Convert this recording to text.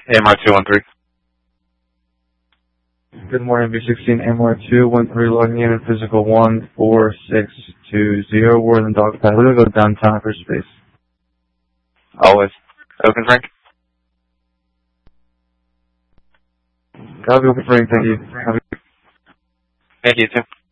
AMR 213. Good morning, B16 AMR 213 logging in physical 14620. We're in the dog pad. We're going to go downtown for space. Always. Open, Frank? I'll be open, Frank. Thank you. Thank you, too.